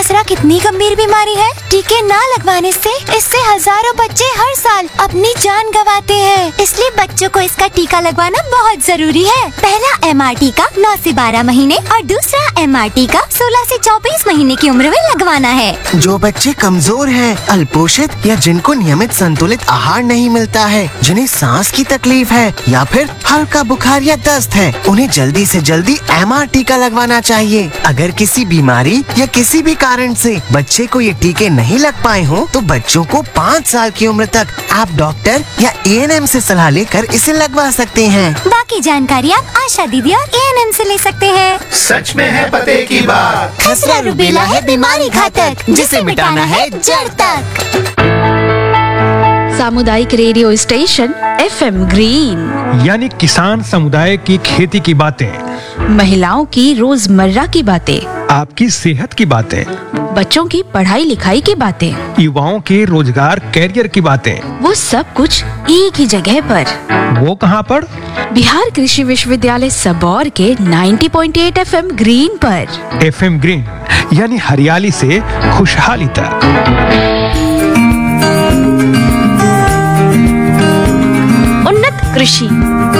खसरा कितनी गंभीर बीमारी है। टीके न लगवाने से इससे हजारों बच्चे हर साल अपनी जान गंवाते हैं। इसलिए बच्चों को इसका टीका लगवाना बहुत जरूरी है। पहला MR टीका 9 से 12 महीने और दूसरा MR टीका 16 से 24 महीने की उम्र में लगवाना है। जो बच्चे कमजोर हैं, अल्पोषित या जिनको नियमित संतुलित आहार नहीं मिलता है, जिन्हें सांस की तकलीफ है या फिर हल्का बुखार या दस्त है, उन्हें जल्दी से जल्दी MR टीका लगवाना चाहिए। अगर किसी बीमारी या किसी भी कारण से बच्चे को ये टीके नहीं लग पाए हों, तो बच्चों को 5 साल की उम्र तक आप डॉक्टर या ANM से सलाह लेकर इसे लगवा सकते हैं। बाकी जानकारी आप आशा दीदी और ANM से ले सकते हैं। सच में है पते की बात। खसरा रूबेला है बीमारी घातक, जिसे मिटाना है जड़ तक। सामुदायिक रेडियो स्टेशन FM ग्रीन, यानी किसान समुदाय की खेती की बातें, महिलाओं की रोजमर्रा की बातें, आपकी सेहत की बातें, बच्चों की पढ़ाई लिखाई की बातें, युवाओं के रोजगार कैरियर की बातें, वो सब कुछ एक ही जगह पर। वो कहाँ पर? बिहार कृषि विश्वविद्यालय सबौर के 90.8 FM ग्रीन पर। FM ग्रीन यानी हरियाली से खुशहाली तक। उन्नत कृषि।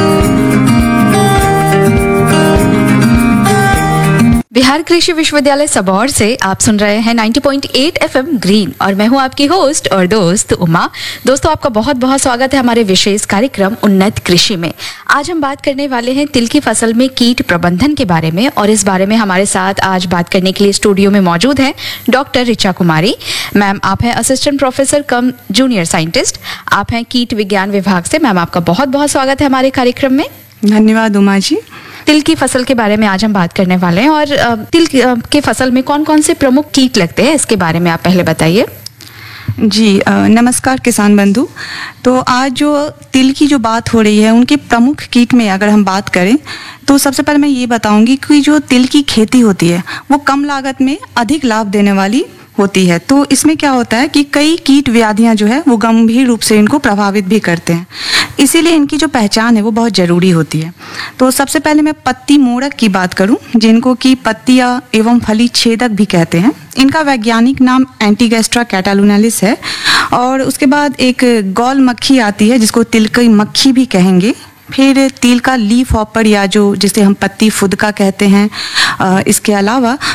बिहार कृषि विश्वविद्यालय सबौर से आप सुन रहे हैं 90.8 FM ग्रीन और मैं हूं आपकी होस्ट और दोस्त उमा। दोस्तों, आपका बहुत बहुत स्वागत है हमारे विशेष कार्यक्रम उन्नत कृषि में। आज हम बात करने वाले हैं तिल की फसल में कीट प्रबंधन के बारे में, और इस बारे में हमारे साथ आज बात करने के लिए स्टूडियो में मौजूद हैं डॉक्टर ऋचा कुमारी। मैम, आप हैं असिस्टेंट प्रोफेसर कम जूनियर साइंटिस्ट, आप हैं कीट विज्ञान विभाग से। मैम, आपका बहुत बहुत स्वागत है हमारे कार्यक्रम में। धन्यवाद उमा जी। तिल की फसल के बारे में आज हम बात करने वाले हैं, और तिल के फसल में कौन कौन से प्रमुख कीट लगते हैं, इसके बारे में आप पहले बताइए। जी नमस्कार किसान बंधु। तो आज जो तिल की जो बात हो रही है, उनके प्रमुख कीट में अगर हम बात करें तो सबसे पहले मैं ये बताऊंगी कि जो तिल की खेती होती है वो कम लागत में अधिक लाभ देने वाली होती है। तो इसमें क्या होता है कि कई कीट व्याधियां जो है वो गंभीर रूप से इनको प्रभावित भी करते हैं, इसीलिए इनकी जो पहचान है वो बहुत ज़रूरी होती है। तो सबसे पहले मैं पत्ती मोड़क की बात करूं, जिनको कि पत्तियां एवं फली छेदक भी कहते हैं। इनका वैज्ञानिक नाम एंटीगैस्ट्रा कैटालुनालिस है। और उसके बाद एक गौल मक्खी आती है जिसको तिल की मक्खी भी कहेंगे। फिर तिल का लीफ हॉपर या जो जिसे हम पत्ती फुदका कहते हैं। इसके अलावा